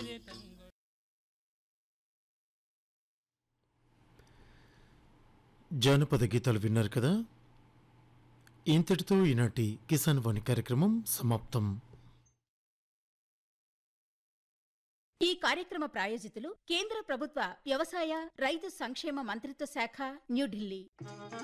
జానపద గీతాలు విన్నారు కదా. ఇంతటితో ఈనాటి కిసాన్ వాణి కార్యక్రమం సమాప్తం. ఈ కార్యక్రమ ప్రాయోజితులు కేంద్ర ప్రభుత్వ వ్యవసాయ రైతు సంక్షేమ మంత్రిత్వ శాఖ, న్యూఢిల్లీ.